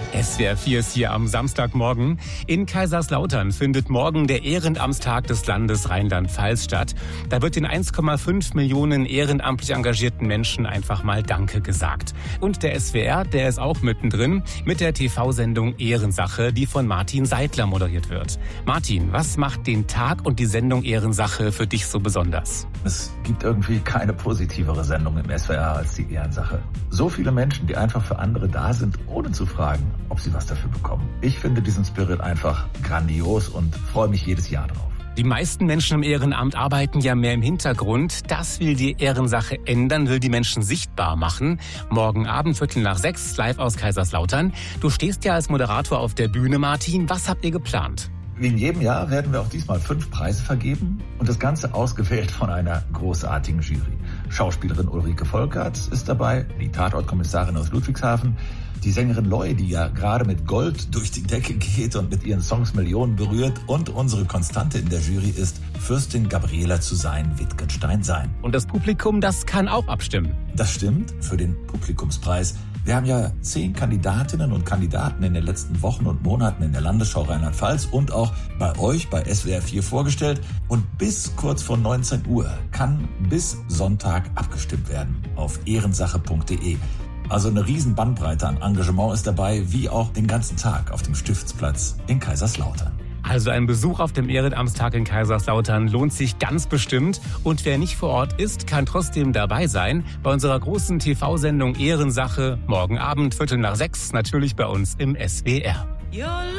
SWR 4 ist hier am Samstagmorgen. In Kaiserslautern findet morgen der Ehrenamtstag des Landes Rheinland-Pfalz statt. Da wird den 1,5 Millionen ehrenamtlich engagierten Menschen einfach mal Danke gesagt. Und der SWR, der ist auch mittendrin mit der TV-Sendung Ehrensache, die von Martin Seidler moderiert wird. Martin, was macht den Tag und die Sendung Ehrensache für dich so besonders? Es gibt irgendwie keine positivere Sendung im SWR als die Ehrensache. So viele Menschen, die einfach für andere da sind, ohne zu fragen, ob sie was dafür bekommen. Ich finde diesen Spirit einfach grandios und freue mich jedes Jahr drauf. Die meisten Menschen im Ehrenamt arbeiten ja mehr im Hintergrund. Das will die Ehrensache ändern, will die Menschen sichtbar machen. Morgen Abend 5:45 live aus Kaiserslautern. Du stehst ja als Moderator auf der Bühne, Martin. Was habt ihr geplant? Wie in jedem Jahr werden wir auch diesmal 5 Preise vergeben und das Ganze ausgewählt von einer großartigen Jury. Schauspielerin Ulrike Volkerts ist dabei, die Tatortkommissarin aus Ludwigshafen, die Sängerin Loy, die ja gerade mit Gold durch die Decke geht und mit ihren Songs Millionen berührt, und unsere Konstante in der Jury ist Fürstin Gabriela zu Wittgenstein sein. Und das Publikum, das kann auch abstimmen. Das stimmt, für den Publikumspreis. Wir haben ja 10 Kandidatinnen und Kandidaten in den letzten Wochen und Monaten in der Landesschau Rheinland-Pfalz und auch bei euch bei SWR 4 vorgestellt. Und bis kurz vor 19 Uhr kann bis Sonntag abgestimmt werden auf ehrensache.de. Also eine riesen Bandbreite an Engagement ist dabei, wie auch den ganzen Tag auf dem Stiftsplatz in Kaiserslautern. Also ein Besuch auf dem Ehrenamtstag in Kaiserslautern lohnt sich ganz bestimmt. Und wer nicht vor Ort ist, kann trotzdem dabei sein bei unserer großen TV-Sendung Ehrensache morgen Abend 5:45 natürlich bei uns im SWR.